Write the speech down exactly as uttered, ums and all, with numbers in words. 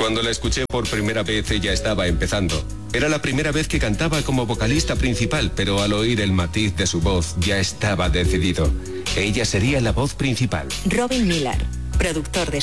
Cuando la escuché por primera vez, ella estaba empezando. Era la primera vez que cantaba como vocalista principal, pero al oír el matiz de su voz, ya estaba decidido. Ella sería la voz principal. Robin Millar, productor de